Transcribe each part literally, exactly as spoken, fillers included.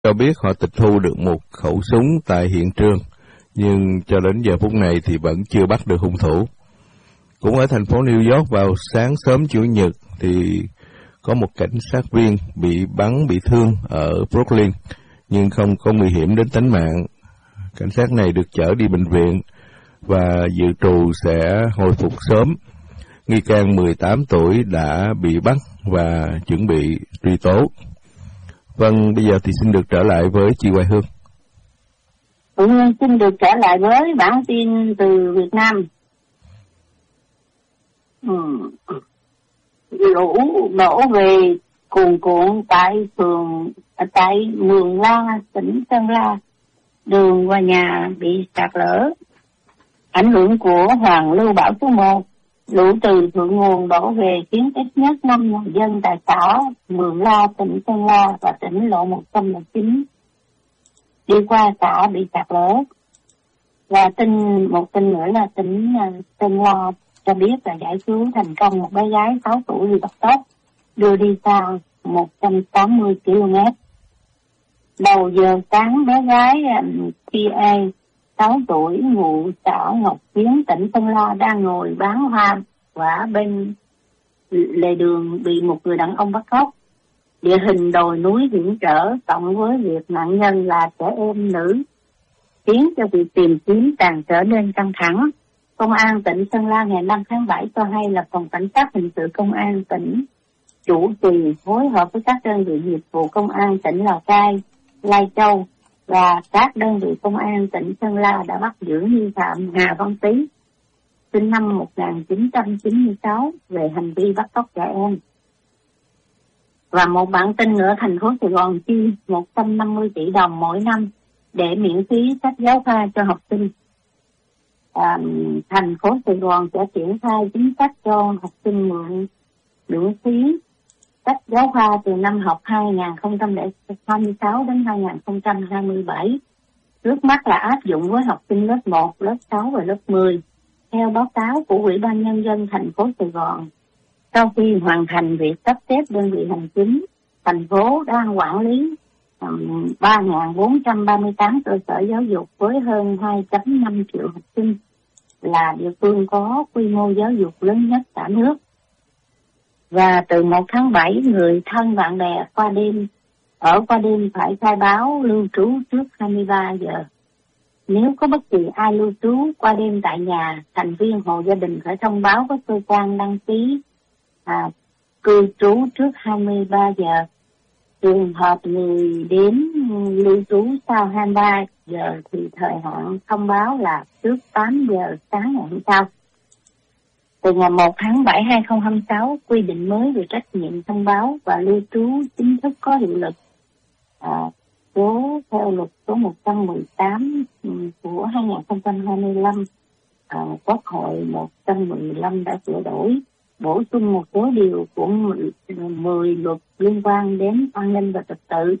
cho biết họ tịch thu được một khẩu súng tại hiện trường, nhưng cho đến giờ phút này thì vẫn chưa bắt được hung thủ. Cũng ở thành phố New York vào sáng sớm Chủ nhật thì có một cảnh sát viên bị bắn bị thương ở Brooklyn, nhưng không có nguy hiểm đến tính mạng. Cảnh sát này được chở đi bệnh viện và dự trù sẽ hồi phục sớm. Nghi can mười tám tuổi đã bị bắt và chuẩn bị truy tố. Vâng, bây giờ thì xin được trở lại với chị Hoài Hương. Cũng xin được trở lại với bản tin từ Việt Nam. Ừ. Lũ đổ về cuồn cuộn tại phường tại Mường La, tỉnh Sơn La. Đường và nhà bị sạt lở. Ảnh hưởng của hoàn lưu bão số một, lũ từ thượng nguồn đổ về khiến ít nhất năm nhà dân tại xã Mường La, tỉnh Sơn La và tỉnh lộ một trăm lẻ chín đi qua xã bị sạt lở. Và tin một tin nữa là tỉnh Sơn La cho biết là giải cứu thành công một bé gái sáu tuổi bị bắt cóc, đưa đi xa một trăm tám mươi ki lô mét. Đầu giờ sáng, bé gái T A sáu tuổi ngụ xã Ngọc Chiến, tỉnh Sơn La đang ngồi bán hoa quả bên lề đường bị một người đàn ông bắt cóc. Địa hình đồi núi hiểm trở cộng với việc nạn nhân là trẻ em nữ khiến cho việc tìm kiếm càng trở nên căng thẳng. Công an tỉnh Sơn La ngày năm tháng bảy cho hay là phòng cảnh sát hình sự công an tỉnh chủ trì phối hợp với các đơn vị nghiệp vụ công an tỉnh Lào Cai, Lai Châu và các đơn vị công an tỉnh Sơn La đã bắt giữ nghi phạm Hà Văn Tý, sinh năm một nghìn chín trăm chín mươi sáu, về hành vi bắt cóc trẻ em. Và một bản tin nữa, thành phố Sài Gòn chi một trăm năm mươi tỷ đồng mỗi năm để miễn phí sách giáo khoa cho học sinh. À, thành phố Sài Gòn sẽ triển khai chính sách cho học sinh mượn miễn phí sách giáo khoa từ năm học hai nghìn không trăm hai mươi sáu đến hai nghìn không trăm hai mươi bảy. Trước mắt là áp dụng với học sinh lớp một, lớp sáu và lớp mười. Theo báo cáo của Ủy ban Nhân dân thành phố Sài Gòn, sau khi hoàn thành việc sắp xếp đơn vị hành chính, thành phố đang quản lý um, ba nghìn bốn trăm ba mươi tám cơ sở giáo dục với hơn hai phẩy năm triệu học sinh, là địa phương có quy mô giáo dục lớn nhất cả nước. Và từ một tháng bảy, người thân bạn bè qua đêm ở qua đêm phải khai báo lưu trú trước hai mươi ba giờ. Nếu có bất kỳ ai lưu trú qua đêm tại nhà, thành viên hộ gia đình phải thông báo với cơ quan đăng ký à, cư trú trước hai mươi ba giờ. Trường hợp người đến lưu trú sau hai mươi ba giờ thì thời hạn thông báo là trước tám giờ sáng ngày hôm sau. Từ ngày một tháng bảy năm hai nghìn không trăm hai mươi sáu, quy định mới về trách nhiệm thông báo và lưu trú chính thức có hiệu lực. À, số theo luật số một trăm mười tám của hai nghìn không trăm hai mươi lăm, à, Quốc hội một trăm mười lăm đã sửa đổi, bổ sung một số điều của mười luật liên quan đến an ninh và trật tự.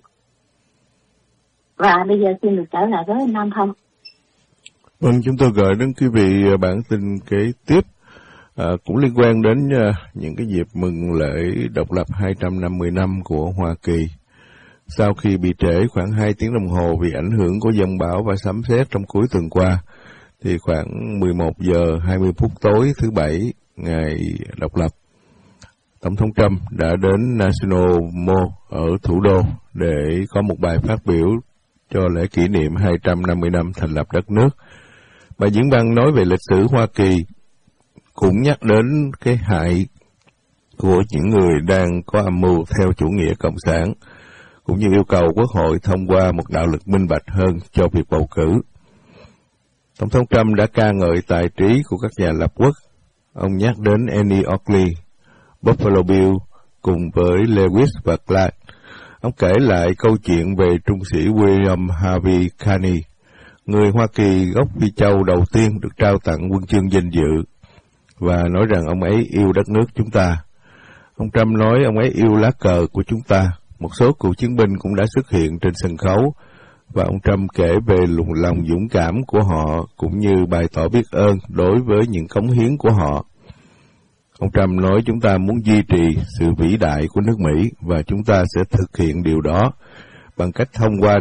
Và bây giờ xin được trở lại với Nam Thông. Vâng, chúng tôi gửi đến quý vị bản tin kế tiếp, à, cũng liên quan đến uh, những cái dịp mừng lễ độc lập hai trăm năm mươi năm của Hoa Kỳ. Sau khi bị trễ khoảng hai tiếng đồng hồ vì ảnh hưởng của dông bão và sấm sét trong cuối tuần qua, thì khoảng mười một giờ hai mươi phút tối thứ Bảy, ngày độc lập, Tổng thống Trump đã đến National Mall ở thủ đô để có một bài phát biểu cho lễ kỷ niệm hai trăm năm mươi năm thành lập đất nước. Bài diễn văn nói về lịch sử Hoa Kỳ, cũng nhắc đến cái hại của những người đang có âm mưu theo chủ nghĩa cộng sản, cũng như yêu cầu Quốc hội thông qua một đạo lực minh bạch hơn cho việc bầu cử. Tổng thống Trump đã ca ngợi tài trí của các nhà lập quốc. Ông nhắc đến Annie Oakley, Buffalo Bill cùng với Lewis và Clark. Ông kể lại câu chuyện về trung sĩ William Harvey Carney, người Hoa Kỳ gốc Phi Châu đầu tiên được trao tặng huân chương danh dự, và nói rằng ông ấy yêu đất nước chúng ta. Ông Trump nói ông ấy yêu lá cờ của chúng ta. Một số cựu chiến binh cũng đã xuất hiện trên sân khấu, và ông Trump kể về lòng dũng cảm của họ cũng như bày tỏ biết ơn đối với những cống hiến của họ. Ông Trump nói chúng ta muốn duy trì sự vĩ đại của nước Mỹ và chúng ta sẽ thực hiện điều đó bằng cách thông qua